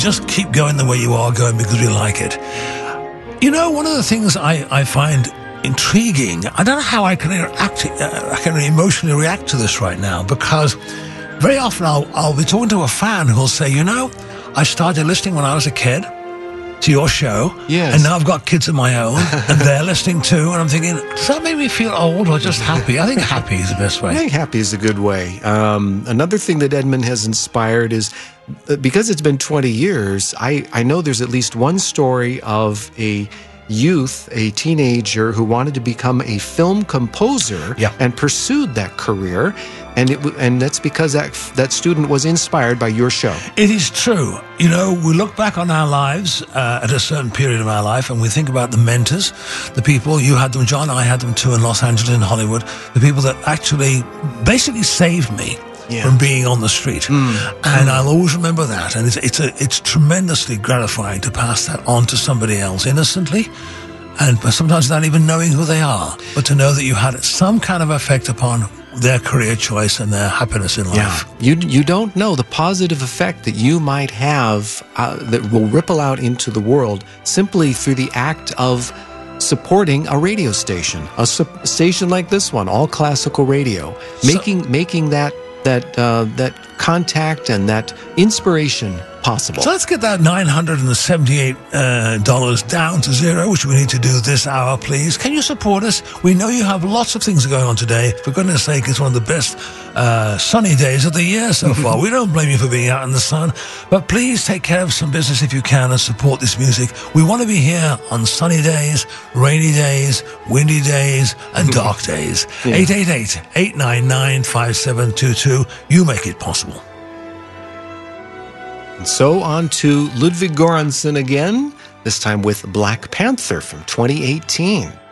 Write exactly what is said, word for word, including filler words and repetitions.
Just keep going the way you are going because we like it. You know, one of the things I, I find intriguing, I don't know how I can react, uh, I can emotionally react to this right now, because very often I'll, I'll be talking to a fan who'll say, you know, I started listening when I was a kid to your show, yes. and now I've got kids of my own, and they're listening too, and I'm thinking, does that make me feel old or just happy? I think happy is the best way. I think happy is a good way. Um, another thing that Edmund has inspired is, because it's been twenty years, I, I know there's at least one story of a youth, a teenager who wanted to become a film composer yeah. and pursued that career. And it and that's because that that student was inspired by your show. It is true. You know, we look back on our lives uh, at a certain period of our life, and we think about the mentors, the people, you had them, John, I had them too in Los Angeles and Hollywood, the people that actually basically saved me yeah. from being on the street. Mm. And mm. I'll always remember that. And it's, it's, a, it's tremendously gratifying to pass that on to somebody else innocently, and sometimes without even knowing who they are, but to know that you had some kind of effect upon their career choice and their happiness in life. Yeah. You you don't know the positive effect that you might have uh, that will ripple out into the world simply through the act of supporting a radio station, a su- station like this one, all classical radio, so, making making that that uh, that contact and that inspiration possible. So let's get that nine hundred seventy-eight dollars uh, down to zero, which we need to do this hour, please. Can you support us? We know you have lots of things going on today. For goodness sake, it's one of the best uh, sunny days of the year so far. We don't blame you for being out in the sun, but please take care of some business if you can and support this music. We want to be here on sunny days, rainy days, windy days, and dark days. Yeah. eight eight eight, eight nine nine, five seven two two. You make it possible. And so on to Ludwig Göransson again, this time with Black Panther from twenty eighteen.